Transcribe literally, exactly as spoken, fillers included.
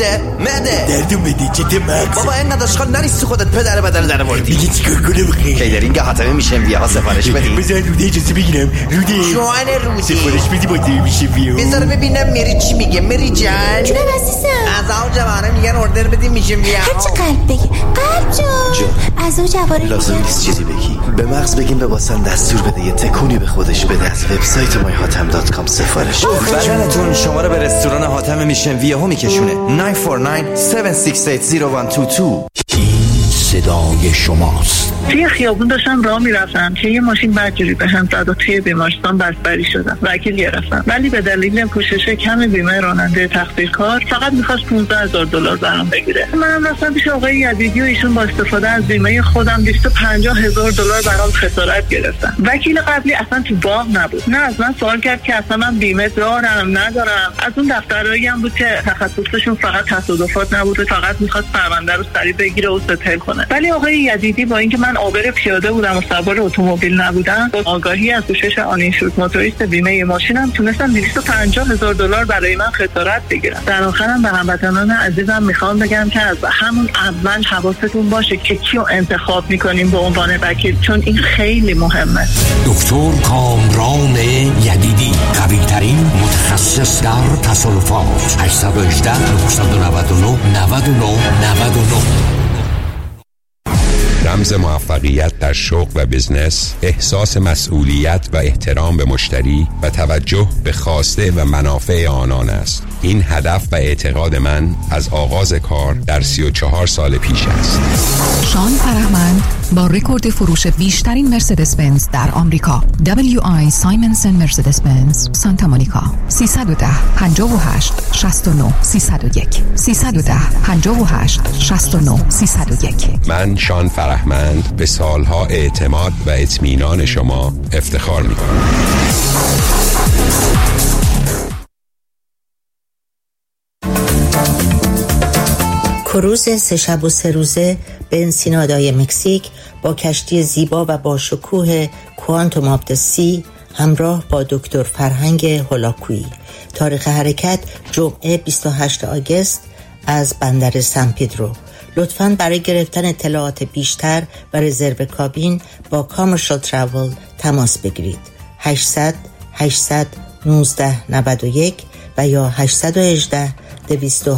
میده مده دردو بده چه مغز بابا این نداشت نریست تو خودت پدر بدل در وردی دیگه چیکار کنم خیلی کیدرینگ حاتمی میشه ویا ها سفارش بدی بذار روده اجازه بگیرم روده جوان روده سفارش بدی با دیگه میشه ویا بذار ببینم میری چی میگه میری جان جونم عزیزم از آو جوانه میگن اوردر بدی میشه ویا هرچی قلب بگی قلب جون جون از او جواره لازم نیست چیزی بگی به مغز بگیم به واسن دستور بده یه تکونی به خودش بده از وبسایت مای هاتم دات کام سفارش بدنتون شما رو به رستوران حاتم میشن ویا ها میکشونه نه چهار نه هفت شش هشت صفر یک دو دو. صدای شماست. توی خیابون داشتم راه میرفتم که یه ماشین بدجوری به هم زد و توی بیمارستان بستری شدم. وکیل گرفتم ولی به دلیل پوشش کم بیمه راننده تقصیرکار فقط میخواست پانزده هزار دلار برام بگیره. منم رفتم پیش آقای یزیدی و ایشون با استفاده از بیمه خودم دویست و پنجاه هزار دلار برام خسارت گرفتن. وکیل قبلی اصلا تو باغ نبود. نه از من سوال کرد که اصلا من بیمه دارم ندارم. از اون دفترایی هم بود که تخصصشون فقط تصادفات نبود، فقط میخواست پرونده رو سریع بگیره و ستل کنه. ولی آقای یزیدی با اینکه من عابر پیاده بودم و سوار اتومبیل نبودم، با آگاهی از پوشش آنینشورد موتوریست بیمه ماشینم تونستم دویست و پنجاه هزار دلار برای من خسارت بگیرم. در آخرم به هموطنان عزیزم میخوام بگم که از همون اول حواستون باشه که کیو انتخاب میکنیم به عنوان وکیل، چون این خیلی مهمه. دکتر کامران یدیدی، قوی ترین متخصص در تصادفات. هشت یک هشت نه نه نه نه نه نه. رمز موفقیت در شغل و بزنس، احساس مسئولیت و احترام به مشتری و توجه به خواسته و منافع آنان است. این هدف و اعتقاد من از آغاز کار در سی و چهار سال پیش است. شان فرهمند با رکورد فروش بیشترین مرسدس بنز در آمریکا، دبلیو آی سایمنسن مرسدس بنز سانتا مونیکا. سیصد و ده پنجاه و هشت شصت و نه سیصد و یک سیصد و ده پنجاه و هشت شصت و نه سیصد و یک. من شان فرهمند به سالها اعتماد و اطمینان شما افتخار می‌کنم. کروز سه شب و سه روزه به انسینادای مکزیک با کشتی زیبا و با شکوه کوانتوم آف د سی همراه با دکتر فرهنگ هولاکویی. تاریخ حرکت جمعه بیست و هشتم آگوست از بندر سن پدرو. لطفاً برای گرفتن اطلاعات بیشتر و رزرو کابین با کامرشال تراول تماس بگیرید. هشتصد هشتصد نوزده نود و یک و یا هشتصد و هجده دویست